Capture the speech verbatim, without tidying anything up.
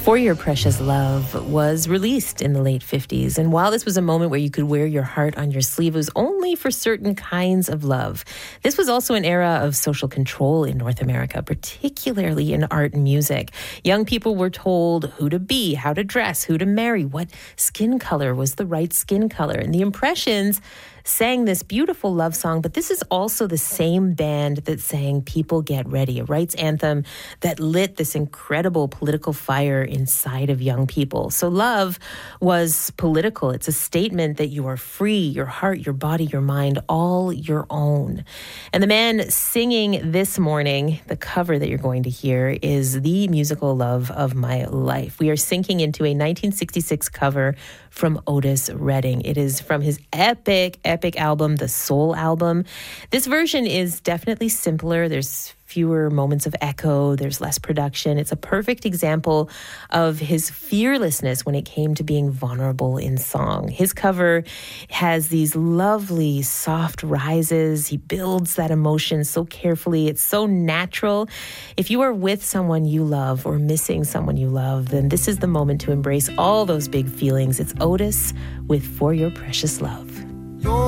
For Your Precious Love was released in the late fifties. And while this was a moment where you could wear your heart on your sleeve, it was only for certain kinds of love. This was also an era of social control in North America, particularly in art and music. Young people were told who to be, how to dress, who to marry, what skin color was the right skin color. And the Impressions sang this beautiful love song, but this is also the same band that sang People Get Ready, a rights anthem that lit this incredible political fire inside of young people. So love was political. It's a statement that you are free, your heart, your body, your mind, all your own. And the man singing this morning, the cover that you're going to hear, is the musical love of my life. We are sinking into a nineteen sixty-six cover from Otis Redding. It is from his epic, epic album, the Soul Album. This version is definitely simpler. There's fewer moments of echo. There's less production. It's a perfect example of his fearlessness when it came to being vulnerable in song. His cover has these lovely, soft rises. He builds that emotion so carefully. It's so natural. If you are with someone you love or missing someone you love, then this is the moment to embrace all those big feelings. It's Otis with For Your Precious Love.